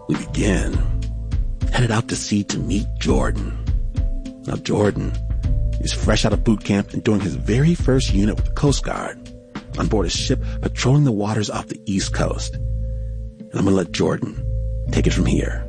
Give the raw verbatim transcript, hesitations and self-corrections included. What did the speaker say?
We begin, headed out to sea to meet Jordan. Now Jordan is fresh out of boot camp and doing his very first unit with the Coast Guard on board a ship patrolling the waters off the East Coast. And I'm gonna let Jordan take it from here.